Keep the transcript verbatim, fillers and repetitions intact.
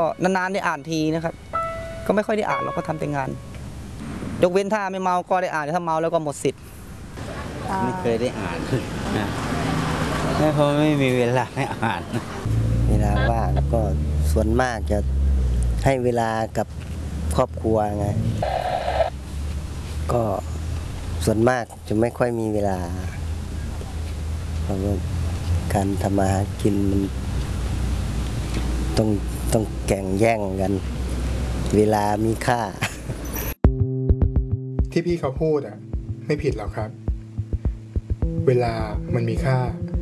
นานๆได้อ่านทีนะครับก็ไม่ค่อยได้อ่านเราก็ทำแต่งานยกเว้นถ้าไม่เมาก็ได้อ่านถ้าเมาแล้วก็หมดสิทธิ์ไม่เคยได้อ่านนะเพราะไม่มีเวลาให้อ่านเวลาว่างก็ส่วนมากจะให้เวลากับครอบครัวไงก็ส่วนมากจะไม่ค่อยมีเวลาเพราะว่าการทำมาหากินมันต้องต้องแข่งแย่งกันเวลามีค่าที่พี่เขาพูดอ่ะไม่ผิดหรอกครับเวลามันมีค่า